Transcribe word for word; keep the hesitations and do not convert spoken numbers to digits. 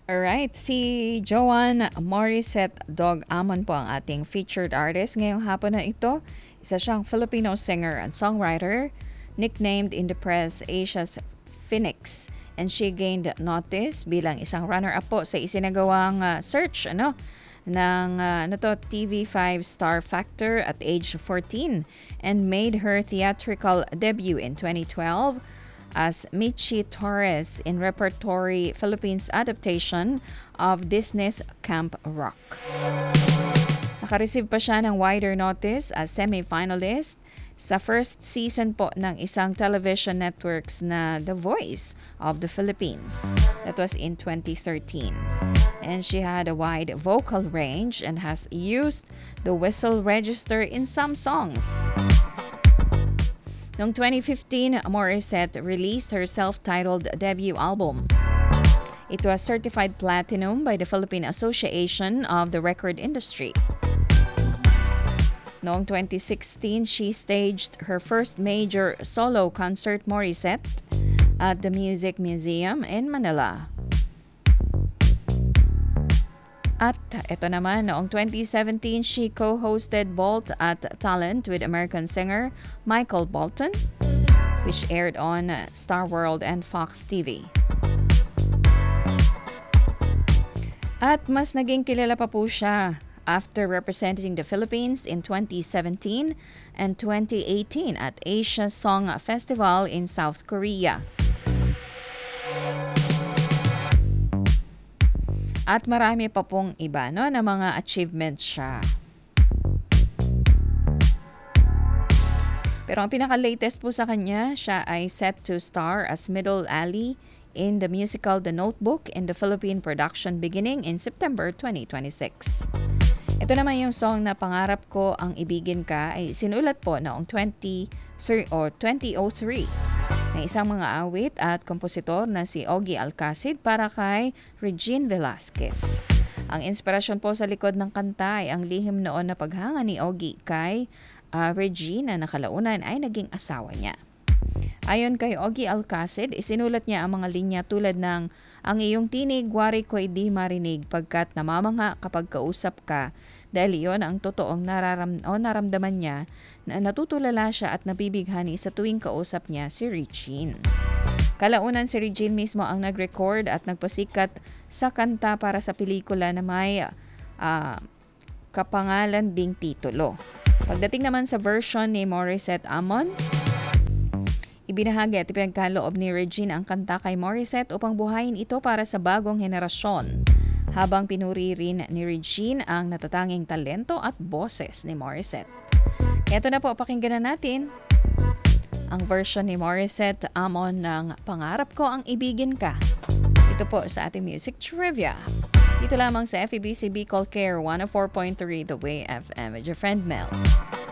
Alright, si Joan Morissette Dog Amon po ang ating featured artist ngayong hapon na ito. Isa siyang Filipino singer and songwriter, nicknamed in the press Asia's Phoenix. And she gained notice bilang isang runner-up po sa isinagawang uh, search ano, ng uh, ano to, T V five Star Factor at age fourteen and made her theatrical debut in twenty twelve as Michi Torres in Repertory Philippines adaptation of Disney's Camp Rock. Nakareceive pa siya ng wider notice as semi-finalist sa first season po ng isang television networks na The Voice of the Philippines. That was in twenty thirteen. And she had a wide vocal range and has used the whistle register in some songs. Noong twenty fifteen, Morissette released her self-titled debut album. It was certified platinum by the Philippine Association of the Record Industry. Noong twenty sixteen, she staged her first major solo concert, Morissette, at the Music Museum in Manila. At ito naman, noong twenty seventeen, she co-hosted Bolt at Talent with American singer Michael Bolton, which aired on Star World and Fox T V. At mas naging kilala pa po siya after representing the Philippines in twenty seventeen and twenty eighteen at Asia Song Festival in South Korea. At marami pa pong iba no, na mga achievements siya. Pero ang pinaka-latest po sa kanya, siya ay set to star as Middle Alley in the musical The Notebook in the Philippine production beginning in September twenty twenty-six. Ito naman yung song na Pangarap Ko Ang Ibigin Ka ay sinulat po noong twenty or twenty oh three ng isang mga awit at kompositor na si Ogie Alcacid para kay Regine Velasquez. Ang inspirasyon po sa likod ng kanta ay ang lihim noon na paghanga ni Ogie kay uh, Regine na nakalaunan ay naging asawa niya. Ayon kay Ogie Alcacid, isinulat niya ang mga linya tulad ng ang iyong tinig, wari ko'y di marinig pagkat namamanga kapag kausap ka dahil iyon ang totoong nararam, o naramdaman niya na natutulala siya at nabibighani sa tuwing kausap niya si Regine. Kalaunan si Regine mismo ang nag-record at nagpasikat sa kanta para sa pelikula na may uh, kapangalan ding titulo. Pagdating naman sa version ni Morissette Amon, ibinahagi at ipinagkaloob ni Regine ang kanta kay Morissette upang buhayin ito para sa bagong henerasyon. Habang pinuri rin ni Regine ang natatanging talento at boses ni Morissette. Ito na po, pakinggan na natin ang version ni Morissette Amon ng Pangarap Ko Ang Ibigin Ka. Ito po sa ating music trivia. Dito lamang sa F E B C Bicol Care one oh four point three The Way F M with your friend Mel.